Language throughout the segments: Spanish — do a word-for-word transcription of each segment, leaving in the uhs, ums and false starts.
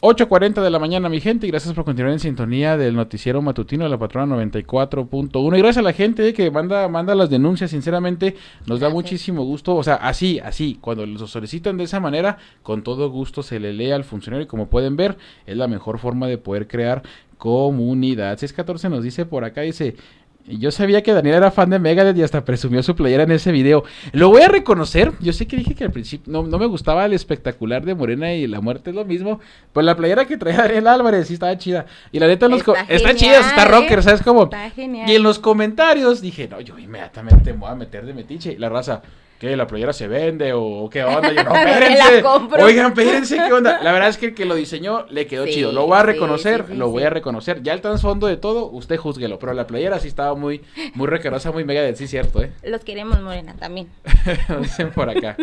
ocho cuarenta de la mañana, mi gente, y gracias por continuar en sintonía del noticiero matutino de la Patrona noventa y cuatro punto uno. Y gracias a la gente que manda manda las denuncias, sinceramente, nos da muchísimo gusto. O sea, así, así, cuando los solicitan de esa manera, con todo gusto se le lee al funcionario. Y como pueden ver, es la mejor forma de poder crear comunidad. seis catorce nos dice por acá, dice... Yo sabía que Daniel era fan de Megadeth y hasta presumió su playera en ese video. Lo voy a reconocer. Yo sé que dije que al principio no, no me gustaba el espectacular de Morena y la muerte es lo mismo. Pues la playera que traía Daniel Álvarez sí estaba chida. Y la neta, está, co- está chida, está rocker, ¿eh? ¿Sabes cómo? Está genial. Y en los comentarios dije, no, yo inmediatamente me voy a meter de metiche. Y la raza... ¿Qué? ¿La playera se vende? ¿O qué onda? Yo, no, espérense. Oigan, espérense, ¿qué onda? La verdad es que el que lo diseñó le quedó sí, chido. Lo voy a reconocer, sí, sí, sí, lo voy sí. a reconocer. Ya el trasfondo de todo, usted júzguelo. Pero la playera sí estaba muy, muy recarosa, muy mega, sí, cierto, ¿eh? Los queremos, Morena, también. Dicen por acá.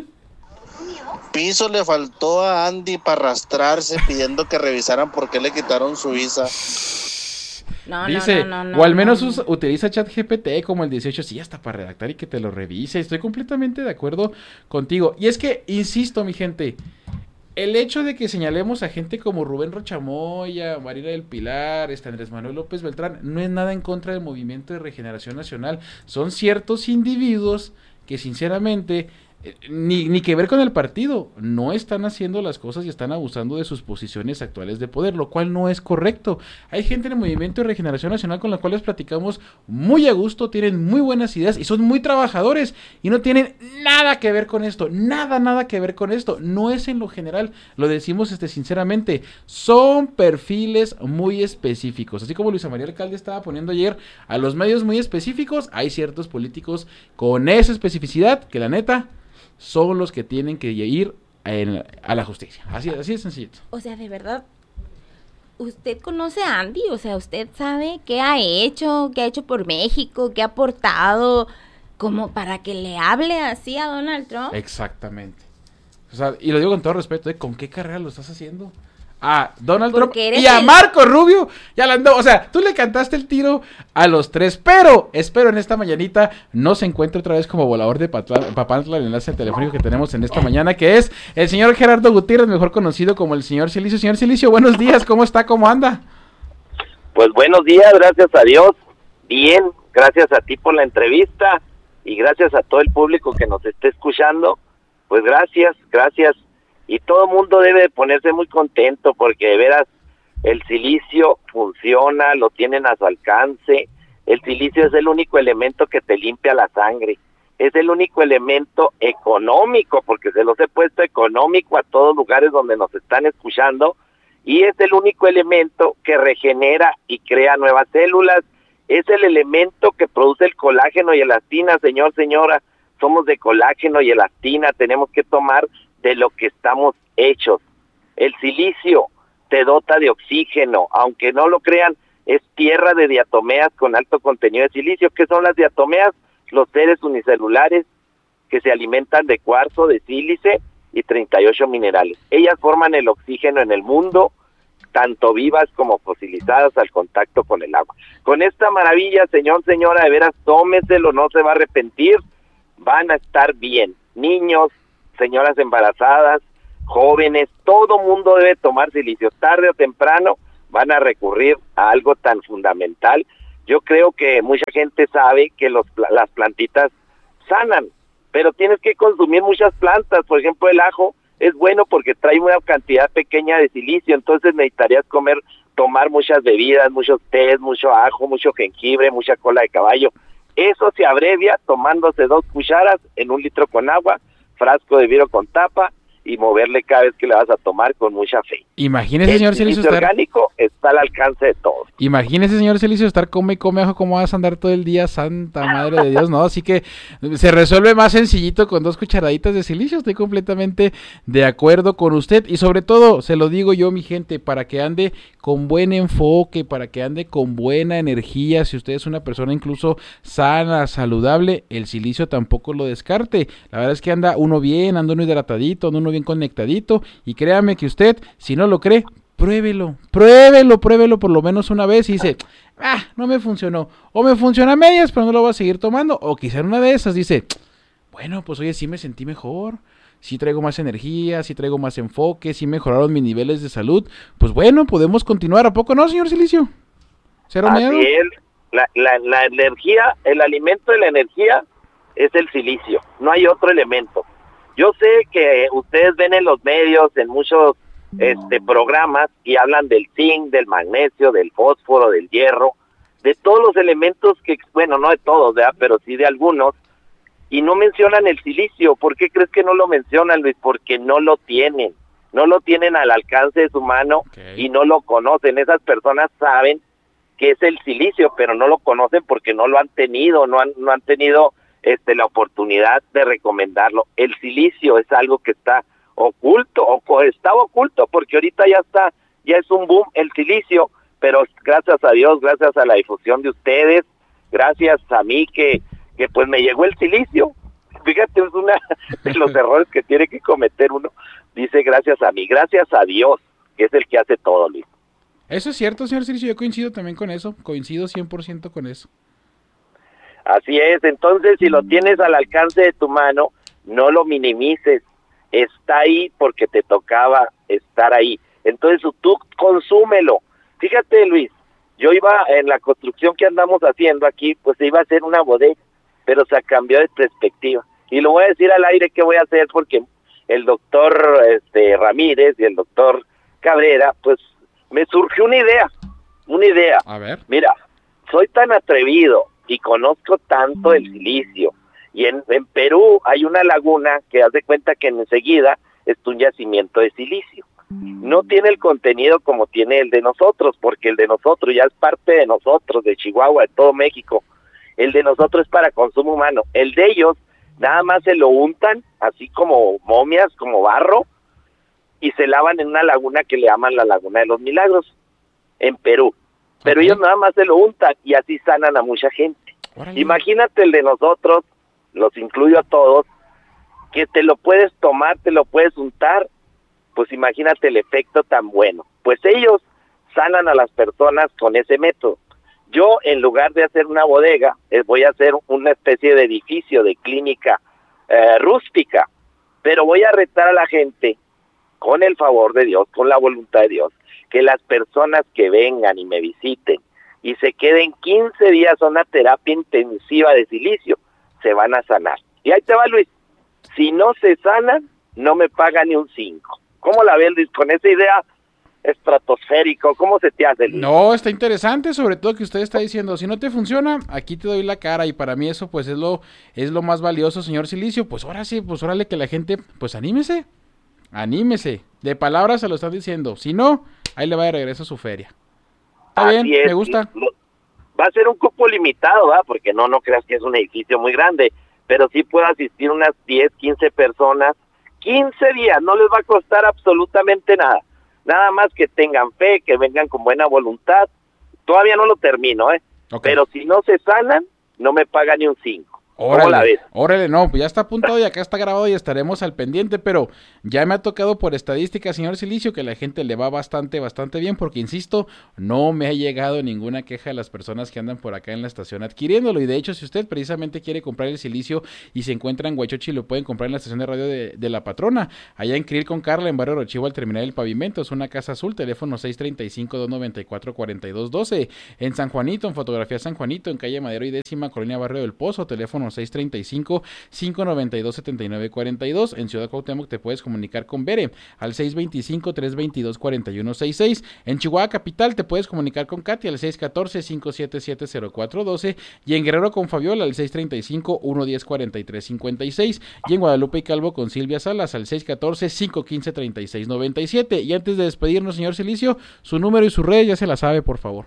Piso le faltó a Andy para arrastrarse pidiendo que revisaran por qué le quitaron su visa. No, dice, no, no, no, o al menos no, no. utiliza ChatGPT como el dieciocho, sí, hasta para redactar y que te lo revise. Estoy completamente de acuerdo contigo. Y es que, insisto, mi gente, el hecho de que señalemos a gente como Rubén Rochamoya, Marina del Pilar, este Andrés Manuel López Beltrán, no es nada en contra del Movimiento de Regeneración Nacional. Son ciertos individuos que, sinceramente... Ni, ni que ver con el partido, no están haciendo las cosas y están abusando de sus posiciones actuales de poder, lo cual no es correcto. Hay gente en el Movimiento de Regeneración Nacional con la cual les platicamos muy a gusto, tienen muy buenas ideas y son muy trabajadores y no tienen nada que ver con esto, nada, nada que ver con esto, no es en lo general, lo decimos este sinceramente, son perfiles muy específicos, así como Luisa María Alcalde estaba poniendo ayer a los medios muy específicos, hay ciertos políticos con esa especificidad que la neta son los que tienen que ir en, a la justicia. Así, así de sencillito. O sea, de verdad, usted conoce a Andy, o sea, usted sabe qué ha hecho, qué ha hecho por México, qué ha aportado, como para que le hable así a Donald Trump. Exactamente. O sea, y lo digo con todo respeto, ¿eh? ¿Con qué carrera lo estás haciendo? A Donald Trump y a el... Marco Rubio, ya la andó, o sea, tú le cantaste el tiro a los tres, pero espero en esta mañanita no se encuentre otra vez como volador de Papantla el enlace telefónico que tenemos en esta mañana, que es el señor Gerardo Gutiérrez, mejor conocido como el señor Silicio. Señor Silicio, buenos días, ¿cómo está? ¿Cómo anda? Pues buenos días, gracias a Dios, bien, gracias a ti por la entrevista y gracias a todo el público que nos esté escuchando, pues gracias, gracias. Y todo el mundo debe de ponerse muy contento porque de veras el silicio funciona, lo tienen a su alcance. El silicio es el único elemento que te limpia la sangre. Es el único elemento económico, porque se los he puesto económico a todos lugares donde nos están escuchando. Y es el único elemento que regenera y crea nuevas células. Es el elemento que produce el colágeno y elastina, señor, señora. Somos de colágeno y elastina, tenemos que tomar de lo que estamos hechos. El silicio te dota de oxígeno, aunque no lo crean, es tierra de diatomeas con alto contenido de silicio. ¿Qué son las diatomeas? Los seres unicelulares que se alimentan de cuarzo, de sílice y treinta y ocho minerales. Ellas forman el oxígeno en el mundo, tanto vivas como fosilizadas al contacto con el agua. Con esta maravilla, señor, señora, de veras, tómeselo, no se va a arrepentir, van a estar bien. Niños, señoras embarazadas, jóvenes, todo mundo debe tomar silicio. Tarde o temprano van a recurrir a algo tan fundamental. Yo creo que mucha gente sabe que los, las plantitas sanan, pero tienes que consumir muchas plantas. Por ejemplo, el ajo es bueno porque trae una cantidad pequeña de silicio, entonces necesitarías comer, tomar muchas bebidas, muchos tés, mucho ajo, mucho jengibre, mucha cola de caballo. Eso se abrevia tomándose dos cucharas en un litro con agua, frasco de vidrio con tapa y moverle cada vez que le vas a tomar con mucha fe. Imagínese, señor Silicio, estar... orgánico está al alcance de todos. Imagínese, señor Silicio, estar come y come ajo, como vas a andar todo el día, santa madre de Dios, ¿no? Así que se resuelve más sencillito con dos cucharaditas de silicio. Estoy completamente de acuerdo con usted y sobre todo, se lo digo yo, mi gente, para que ande con buen enfoque, para que ande con buena energía. Si usted es una persona incluso sana, saludable, el silicio tampoco lo descarte. La verdad es que anda uno bien, anda uno hidratadito, anda uno bien conectadito y créame que usted, si no lo cree, pruébelo, pruébelo, pruébelo por lo menos una vez y dice, ah, no me funcionó, o me funciona a medias, pero no lo voy a seguir tomando, o quizá en una de esas dice, bueno, pues oye, sí me sentí mejor, sí traigo más energía, sí traigo más enfoque, sí mejoraron mis niveles de salud, pues bueno, podemos continuar, ¿a poco no, señor Silicio? ¿Cero Así miedo? es, la, la, la energía, el alimento de la energía es el silicio, no hay otro elemento. Yo sé que ustedes ven en los medios, en muchos este programas, y hablan del zinc, del magnesio, del fósforo, del hierro, de todos los elementos que, bueno, no de todos, ¿verdad? Pero sí de algunos, y no mencionan el silicio. ¿Por qué crees que no lo mencionan, Luis? Porque no lo tienen, no lo tienen al alcance de su mano, okay, y no lo conocen. Esas personas saben que es el silicio, pero no lo conocen porque no lo han tenido, no han, no han tenido este la oportunidad de recomendarlo. El silicio es algo que está oculto, o estaba oculto, porque ahorita ya está, ya es un boom el silicio, pero gracias a Dios, gracias a la difusión de ustedes, gracias a mí que, que pues me llegó el silicio. Fíjate, es uno de los errores que tiene que cometer uno, dice gracias a mí, gracias a Dios, que es el que hace todo, Luis. Eso es cierto, señor Silicio, yo coincido también con eso, coincido cien por ciento con eso. Así es, entonces si lo tienes al alcance de tu mano, no lo minimices, está ahí porque te tocaba estar ahí, entonces tú consúmelo. Fíjate, Luis, yo iba en la construcción que andamos haciendo aquí, pues se iba a hacer una bodega, pero se cambió de perspectiva, y lo voy a decir al aire que voy a hacer porque el doctor este, Ramírez y el doctor Cabrera, pues me surgió una idea, una idea. A ver. Mira, soy tan atrevido y conozco tanto el silicio, y en, en Perú hay una laguna que haz de cuenta que enseguida es un yacimiento de silicio. No tiene el contenido como tiene el de nosotros, porque el de nosotros ya es parte de nosotros, de Chihuahua, de todo México. El de nosotros es para consumo humano. El de ellos nada más se lo untan, así como momias, como barro, y se lavan en una laguna que le llaman la Laguna de los Milagros, en Perú. Pero okay, ellos nada más se lo untan y así sanan a mucha gente. Órale. Imagínate el de nosotros, los incluyo a todos, que te lo puedes tomar, te lo puedes untar, pues imagínate el efecto tan bueno. Pues ellos sanan a las personas con ese método. Yo, en lugar de hacer una bodega, eh, voy a hacer una especie de edificio, de clínica eh, rústica, pero voy a retar a la gente, con el favor de Dios, con la voluntad de Dios, que las personas que vengan y me visiten y se queden quince días a una terapia intensiva de silicio, se van a sanar. Y ahí te va, Luis, si no se sanan, no me pagan ni un cinco. ¿Cómo la ves, Luis, con esa idea estratosférico? ¿Cómo se te hace, Luis? No, está interesante, sobre todo que usted está diciendo, si no te funciona, aquí te doy la cara, y para mí eso pues es lo, es lo más valioso, señor Silicio. Pues ahora sí, pues órale, que la gente, pues anímese. Anímese, de palabras se lo están diciendo, si no, ahí le va de regreso a su feria. Está Así bien, es. me gusta. Va a ser un cupo limitado, ¿va? Porque no, no creas que es un edificio muy grande, pero sí puede asistir unas diez, quince personas, quince días, no les va a costar absolutamente nada, nada más que tengan fe, que vengan con buena voluntad. Todavía no lo termino, ¿eh? Okay. Pero si no se sanan, no me pagan ni un cinco. Órale, la ves? Órale, no, pues ya está apuntado y acá está grabado y estaremos al pendiente, pero ya me ha tocado por estadística, señor Silicio, que la gente le va bastante, bastante bien, porque insisto, no me ha llegado ninguna queja de las personas que andan por acá en la estación adquiriéndolo, y de hecho, si usted precisamente quiere comprar el silicio y se encuentra en Huachochi, lo pueden comprar en la estación de radio de, de La Patrona, allá en Krill con Carla, en Barrio Rochivo, al terminar el pavimento, es una casa azul, teléfono seis treinta y cinco, doscientos noventa y cuatro, cuarenta y dos doce, en San Juanito, en Fotografía San Juanito, en calle Madero y décima, Colonia Barrio del Pozo, teléfono seis treinta y cinco, cinco noventa y dos, setenta y nueve cuarenta y dos. En Ciudad Cuauhtémoc te puedes comunicar con Bere al seis veinticinco, trescientos veintidós, cuarenta y uno sesenta y seis. En Chihuahua Capital te puedes comunicar con Katy al seis catorce, cinco setenta y siete, cero cuatro doce, y en Guerrero con Fabiola al seis treinta y cinco, ciento diez, cuarenta y tres cincuenta y seis, y en Guadalupe y Calvo con Silvia Salas al seis catorce, cinco quince, treinta y seis noventa y siete. Y antes de despedirnos, señor Silicio, su número y su red ya se la sabe, por favor.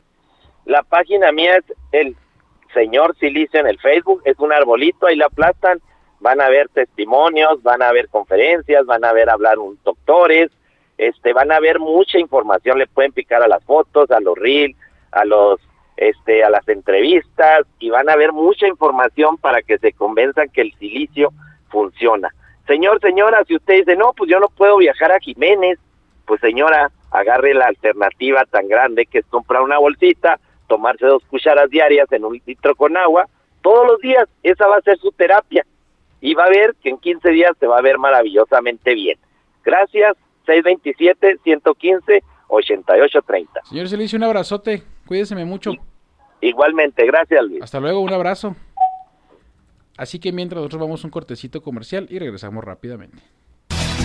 La página mía es el Señor Silicio en el Facebook, es un arbolito, ahí la aplastan, van a ver testimonios, van a ver conferencias, van a ver hablar un doctores, este, van a ver mucha información, le pueden picar a las fotos, a los reels, a los, este, a las entrevistas, y van a ver mucha información para que se convenzan que el silicio funciona. Señor, señora, si usted dice, no, pues yo no puedo viajar a Jiménez, pues señora, agarre la alternativa tan grande que es comprar una bolsita, tomarse dos cucharas diarias en un litro con agua, todos los días, esa va a ser su terapia. y va a ver que en quince días se va a ver maravillosamente bien. Gracias, seis dos siete, uno uno cinco, ocho ocho tres cero. Señor Celicio, un abrazote, cuídeseme mucho. Igualmente, gracias, Luis. Hasta luego, un abrazo. Así que mientras nosotros vamos a un cortecito comercial y regresamos rápidamente.